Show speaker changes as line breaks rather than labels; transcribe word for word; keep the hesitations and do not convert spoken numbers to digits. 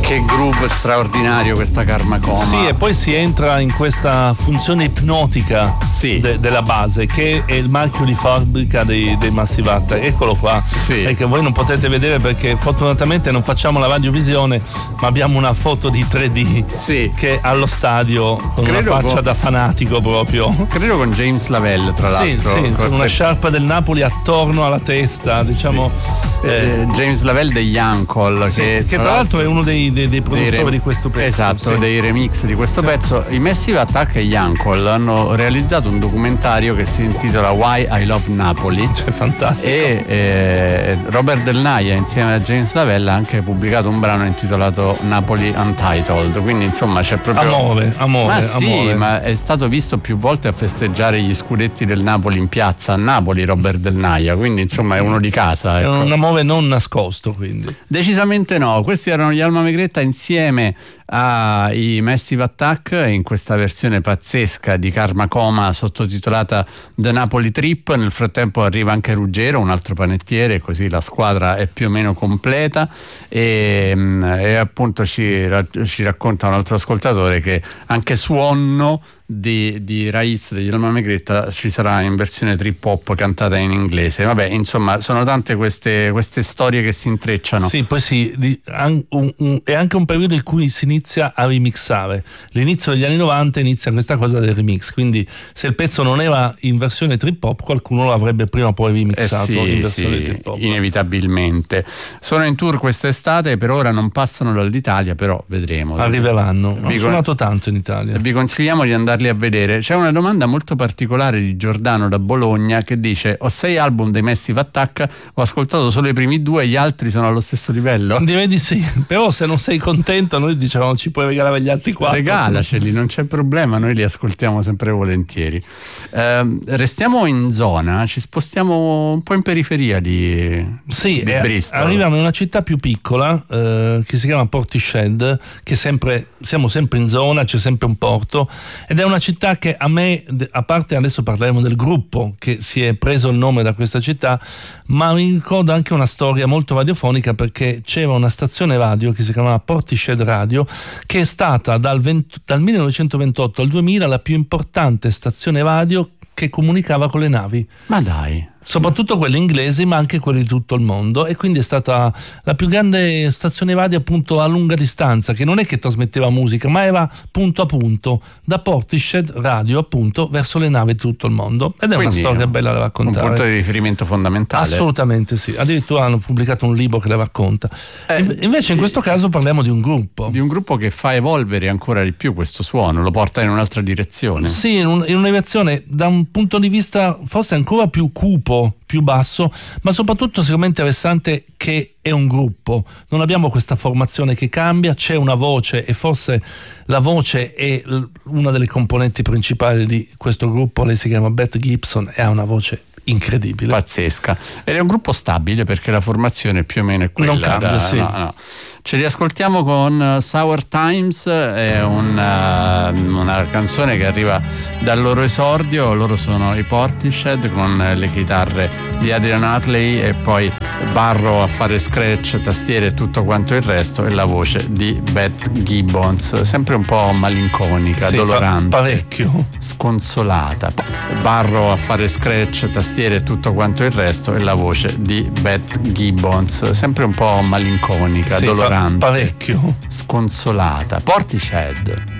Che groove straordinario questa Karma Coma.
Sì, e poi si entra in questa funzione ipnotica
sì.
de- della base, che è il marchio di fabbrica dei, dei Massive Attack. Eccolo qua,
sì.
e che voi non potete vedere perché fortunatamente non facciamo la radiovisione, ma abbiamo una foto di tre D
sì.
che allo stadio con
credo
una faccia
con,
da fanatico proprio.
Credo con James Lavelle, tra
sì,
l'altro.
Sì, con una sciarpa del Napoli attorno alla testa, diciamo.
Sì. Eh, James Lavelle degli Uncle,
sì,
che,
che tra l'altro è uno dei, dei, dei produttori dei re- di questo pezzo.
Esatto, sì. dei remix di questo sì. pezzo. I Massive Attack e gli Uncle hanno realizzato un documentario che si intitola Why I Love Napoli.
Cioè, fantastico.
E eh, Robert Del Naia insieme a James Lavelle ha anche pubblicato un brano intitolato Napoli Untitled. Quindi insomma c'è proprio
amore, amore.
Ma sì,
amore.
ma è stato visto più volte a festeggiare gli scudetti del Napoli in piazza a Napoli, Robert Del Naia, quindi insomma è uno di casa. Ecco.
È un amore non nascosto, quindi.
Decisamente no. Questi erano gli Alma Megretta insieme ai Massive Attack in questa versione pazzesca di Karma Coma sottotitolata The Napoli Trip. Nel frattempo arriva anche Ruggero, un altro panettiere, così la squadra è più o meno completa e, e appunto ci, ci racconta un altro ascoltatore che anche Suonno di, di Raiz degli Alma Megretta ci sarà in versione trip hop cantata in inglese. Vabbè, insomma, sono tante queste, queste storie che si intrecciano.
Sì, poi sì, di, un, un, è anche un periodo in cui si inizia a remixare. L'inizio degli anni novanta inizia questa cosa del remix, quindi se il pezzo non era in versione trip hop, qualcuno lo avrebbe prima o poi remixato
eh sì,
in versione
sì,
trip hop.
Inevitabilmente. Sono in tour quest'estate, per ora non passano dall'Italia, però vedremo.
Arriveranno. Hanno
vi
suonato tanto in Italia.
Vi consigliamo di andarli a vedere. C'è una domanda molto particolare di Giordano da Bologna che dice: ho sei album dei Massive Attack, ho ascoltato solo i primi due, gli altri sono allo stesso livello?
Direi di sì, però se non sei contento noi diciamo ci puoi regalare gli altri quattro.
Regalaceli, non c'è problema, noi li ascoltiamo sempre volentieri. Eh, restiamo in zona, ci spostiamo un po' in periferia di,
sì,
di Bristol.
Arriviamo in una città più piccola eh, che si chiama Portishead, che sempre, siamo sempre in zona, c'è sempre un porto, ed è una città che a me, a parte adesso parleremo del gruppo che si è preso il nome da questa città, ma mi ricorda anche una storia molto radiofonica, perché c'era una stazione radio che si chiamava Portishead Radio, che è stata dal, venti, dal millenovecentoventotto al duemila la più importante stazione radio che comunicava con le navi.
Ma dai!
Soprattutto quelle inglesi, ma anche quelle di tutto il mondo, e quindi è stata la più grande stazione radio appunto a lunga distanza, che non è che trasmetteva musica, ma era punto a punto da Portishead Radio appunto verso le navi di tutto il mondo, ed è quindi una storia bella da raccontare,
un punto di riferimento fondamentale.
Assolutamente sì, addirittura hanno pubblicato un libro che la racconta. eh, invece in questo caso parliamo di un gruppo
di un gruppo che fa evolvere ancora di più questo suono, lo porta in un'altra direzione.
Sì, in, un, in una direzione da un punto di vista forse ancora più cupo, più basso, ma soprattutto secondo me interessante che è un gruppo, non abbiamo questa formazione che cambia, c'è una voce, e forse la voce è una delle componenti principali di questo gruppo. Lei si chiama Beth Gibson e ha una voce incredibile,
pazzesca, ed è un gruppo stabile perché la formazione più o meno è quella.
Non cambia,
da,
sì.
no, no. Ce li ascoltiamo con Sour Times, è una, una canzone che arriva dal loro esordio. Loro sono i Portishead con le chitarre di Adrian Utley e poi Barro a fare scratch, tastiere e tutto quanto il resto, e la voce di Beth Gibbons, sempre un po' malinconica,
sì,
dolorante,
parecchio
sconsolata. Barro a fare scratch, tastiere e tutto quanto il resto, e la voce di Beth Gibbons, sempre un po' malinconica, sì, dolorante,
parecchio
sconsolata. Portishead.